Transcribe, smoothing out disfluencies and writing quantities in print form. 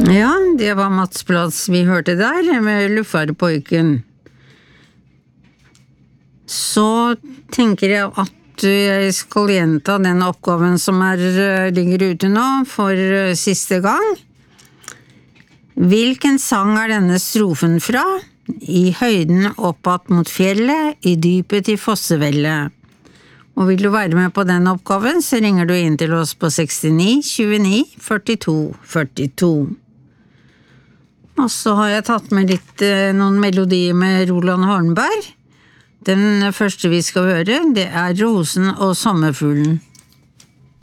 Ja, det var Mats Plads vi hørte der, med Luffarpojken. Så tenker jeg at jeg skal gjenta den oppgaven som ligger ute nå for siste gang. Hvilken sang denne strofen fra? I høyden oppatt mot fjellet, i dypet til Fossevellet. Og vil du være med på den oppgaven, så ringer du inn til oss på 69 29 42 42. Og så har jeg tatt med noen melodier med Roland Hornberg. Den første vi skal høre, det Rosen og sommerfuglen.